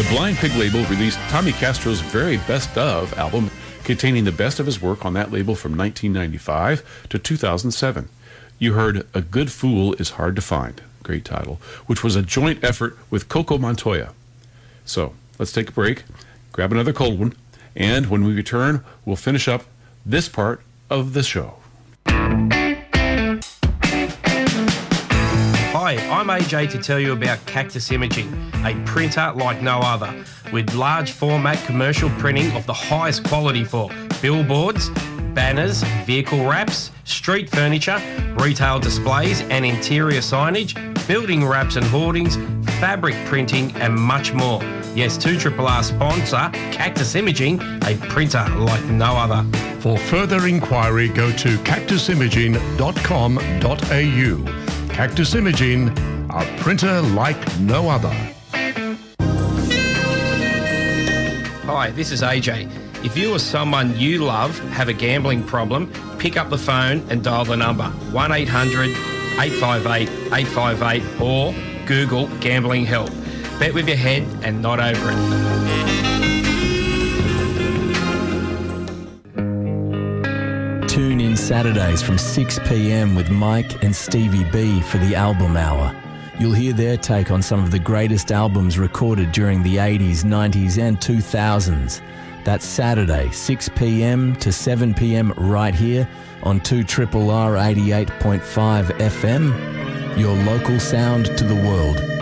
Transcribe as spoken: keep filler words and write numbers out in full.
The Blind Pig label released Tommy Castro's very best of album, containing the best of his work on that label from nineteen ninety-five to two thousand seven. You heard A Good Fool is Hard to Find, great title, which was a joint effort with Coco Montoya. So, let's take a break, grab another cold one, and when we return, we'll finish up this part of the show. Hi, I'm A J to tell you about Cactus Imaging, a printer like no other, with large format commercial printing of the highest quality for billboards, banners, vehicle wraps, street furniture, retail displays and interior signage, building wraps and hoardings, fabric printing and much more. Yes, two R R R sponsor Cactus Imaging, a printer like no other. For further inquiry, go to cactus imaging dot com dot a u. Cactus Imaging, a printer like no other. Hi, this is A J. If you or someone you love have a gambling problem, pick up the phone and dial the number one eight hundred eight five eight eight five eight or Google Gambling Help. Bet with your head and not over it. Tune in Saturdays from six p m with Mike and Stevie B for the Album Hour. You'll hear their take on some of the greatest albums recorded during the eighties, nineties and two thousands. That's Saturday, six p m to seven p m right here on two R R R eighty-eight point five F M. Your local sound to the world.